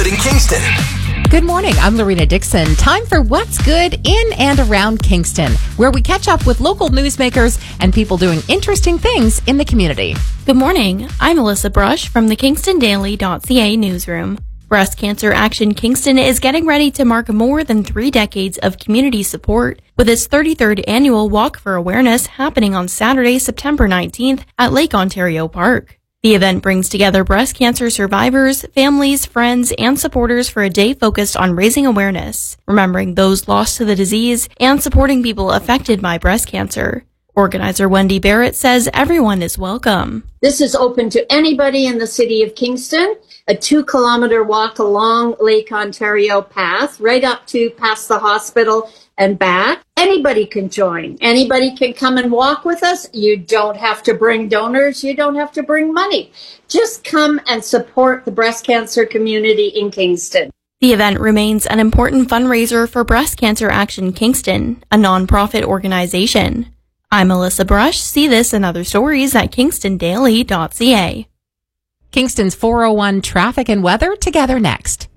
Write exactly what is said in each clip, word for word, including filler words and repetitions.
in Kingston? Good morning. I'm Lorena Dixon. Time for What's Good in and around Kingston, where we catch up with local newsmakers and people doing interesting things in the community. Good morning. I'm Melissa Brush from the Kingston Daily dot C A newsroom. Breast Cancer Action Kingston is getting ready to mark more than three decades of community support with its thirty-third annual Walk for Awareness happening on Saturday, September nineteenth at Lake Ontario Park. The event brings together breast cancer survivors, families, friends, and supporters for a day focused on raising awareness, remembering those lost to the disease, and supporting people affected by breast cancer. Organizer Wendy Barrett says everyone is welcome. This is open to anybody in the city of Kingston. A two-kilometer walk along Lake Ontario path, right up to past the hospital and back. Anybody can join. Anybody can come and walk with us. You don't have to bring donors. You don't have to bring money. Just come and support the breast cancer community in Kingston. The event remains an important fundraiser for Breast Cancer Action Kingston, a nonprofit organization. I'm Melissa Brush. See this and other stories at Kingston Daily dot C A. Kingston's four oh one traffic and weather together next.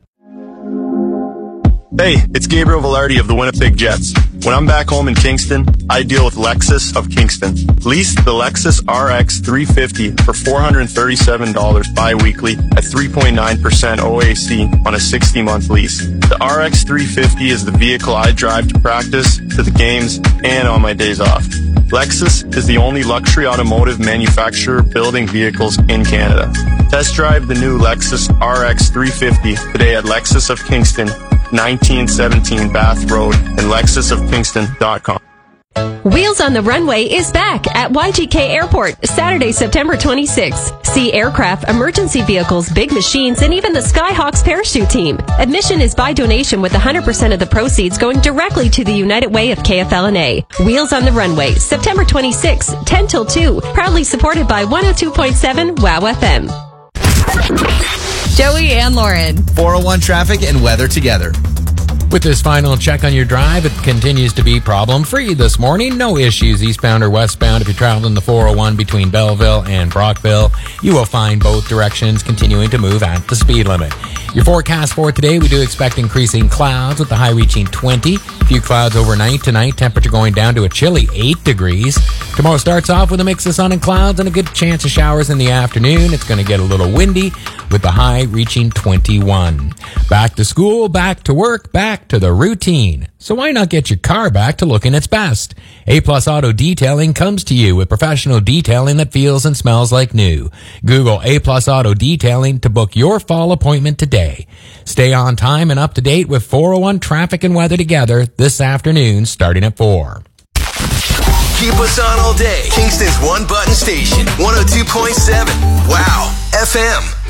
Hey, it's Gabriel Velarde of the Winnipeg Jets. When I'm back home in Kingston, I deal with Lexus of Kingston. Lease the Lexus R X three fifty for four hundred thirty-seven dollars bi-weekly at three point nine percent O A C on a sixty-month lease. The R X three fifty is the vehicle I drive to practice, to the games, and on my days off. Lexus is the only luxury automotive manufacturer building vehicles in Canada. Test drive the new Lexus R X three fifty today at Lexus of Kingston, nineteen seventeen Bath Road, and lexus of kingston dot com. Wheels on the Runway is back at Y G K Airport, Saturday, September twenty-sixth. See aircraft, emergency vehicles, big machines, and even the Skyhawks parachute team. Admission is by donation with one hundred percent of the proceeds going directly to the United Way of K F L N A. Wheels on the Runway, September twenty-sixth, ten till two. Proudly supported by one oh two point seven WOW F M. Joey and Lauren. four oh one traffic and weather together. With this final check on your drive, it continues to be problem-free this morning. No issues eastbound or westbound if you're traveling the four oh one between Belleville and Brockville. You will find both directions continuing to move at the speed limit. Your forecast for today, we do expect increasing clouds with the high reaching twenty. A few clouds overnight tonight, temperature going down to a chilly eight degrees. Tomorrow starts off with a mix of sun and clouds and a good chance of showers in the afternoon. It's going to get a little windy with the high reaching twenty-one. Back to school, back to work, back to the routine. So why not get your car back to looking its best? A-Plus Auto Detailing comes to you with professional detailing that feels and smells like new. Google A-Plus Auto Detailing to book your fall appointment today. Stay on time and up to date with four oh one traffic and weather together this afternoon starting at four. Keep us on all day. Kingston's one button station, one oh two point seven WOW F M.